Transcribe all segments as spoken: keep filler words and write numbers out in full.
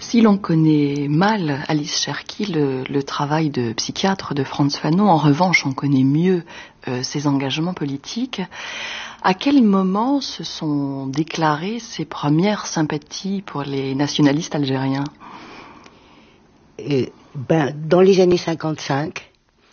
Si l'on connaît mal, Alice Cherki, le, le travail de psychiatre de Frantz Fanon, en revanche, on connaît mieux euh, ses engagements politiques. À quel moment se sont déclarées ses premières sympathies pour les nationalistes algériens ? euh, ben, Dans les années cinquante-cinq,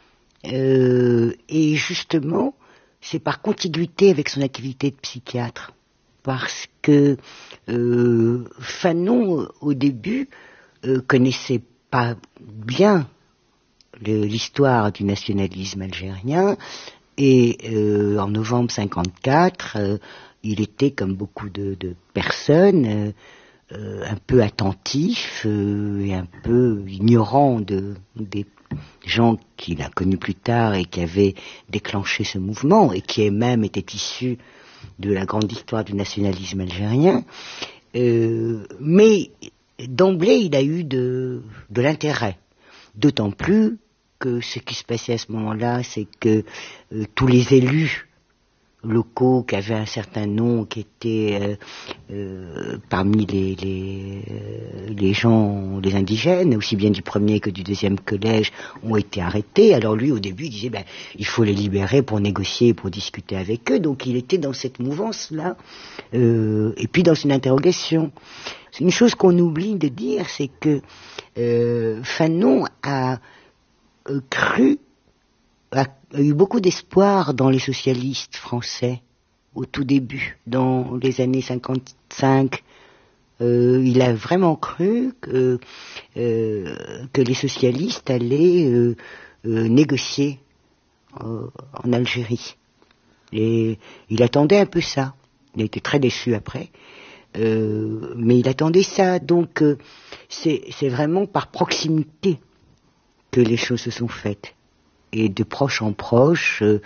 euh, et justement, c'est par contiguïté avec son activité de psychiatre. Parce que euh, Fanon, au début, euh, connaissait pas bien le, l'histoire du nationalisme algérien, et euh, en novembre cinquante-quatre, euh, il était, comme beaucoup de, de personnes, euh, euh, un peu attentif euh, et un peu ignorant de, des gens qu'il a connus plus tard et qui avaient déclenché ce mouvement, et qui même étaient issus de la grande histoire du nationalisme algérien, euh, mais d'emblée il a eu de, de l'intérêt, d'autant plus que ce qui se passait à ce moment-là, c'est que euh, tous les élus locaux qui avaient un certain nom, qui étaient euh, euh, parmi les, les, euh, les gens, les indigènes, aussi bien du premier que du deuxième collège, ont été arrêtés. Alors lui, au début, il disait, ben, il faut les libérer pour négocier, pour discuter avec eux. Donc il était dans cette mouvance-là, euh, et puis dans une interrogation. C'est une chose qu'on oublie de dire, c'est que euh, Fanon a euh, cru, a a eu beaucoup d'espoir dans les socialistes français au tout début, dans les années cinquante-cinq. Euh, il a vraiment cru que, euh, que les socialistes allaient euh, euh, négocier euh, en Algérie. Et il attendait un peu ça. Il a été très déçu après. Euh, mais il attendait ça. Donc euh, c'est, c'est vraiment par proximité que les choses se sont faites. Et de proche en proche, euh,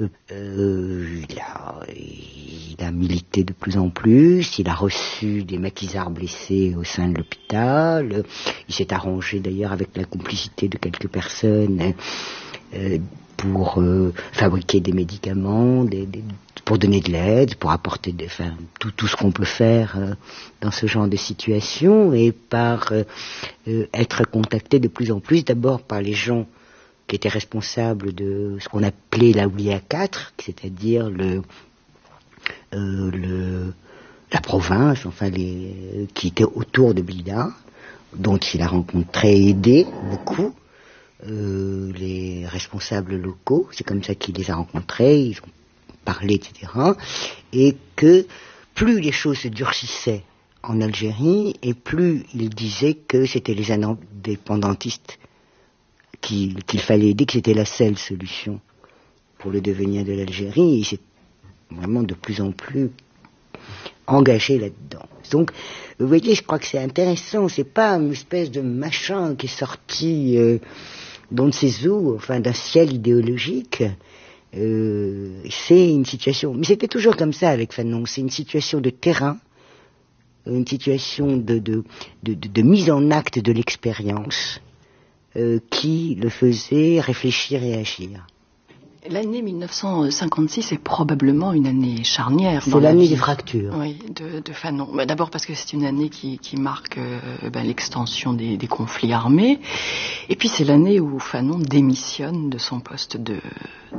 euh, il, a, il a milité de plus en plus, il a reçu des maquisards blessés au sein de l'hôpital, il s'est arrangé d'ailleurs avec la complicité de quelques personnes euh, pour euh, fabriquer des médicaments, des, des, pour donner de l'aide, pour apporter des, enfin, tout, tout ce qu'on peut faire euh, dans ce genre de situation, et par euh, euh, être contacté de plus en plus, d'abord par les gens qui était responsable de ce qu'on appelait la Oulia quatre, c'est-à-dire le, euh, le, la province, enfin les, qui était autour de Blida, dont il a rencontré et aidé beaucoup euh, les responsables locaux. C'est comme ça qu'il les a rencontrés, ils ont parlé, et cetera. Et que plus les choses se durcissaient en Algérie, et plus il disait que c'était les indépendantistes Qu'il, qu'il fallait aider, que c'était la seule solution pour le devenir de l'Algérie, et il s'est vraiment de plus en plus engagé là-dedans. Donc, vous voyez, je crois que c'est intéressant, c'est pas une espèce de machin qui est sorti euh, dans de ses eaux, enfin d'un ciel idéologique, euh, c'est une situation, mais c'était toujours comme ça avec Fanon, c'est une situation de terrain, une situation de, de, de, de, de mise en acte de l'expérience, Euh, qui le faisait réfléchir et agir. L'année mille neuf cent cinquante-six est probablement une année charnière. C'est l'année des fractures. Oui, de, de Fanon. Bah, d'abord parce que c'est une année qui, qui marque euh, ben, l'extension des, des conflits armés. Et puis c'est l'année où Fanon démissionne de son poste de,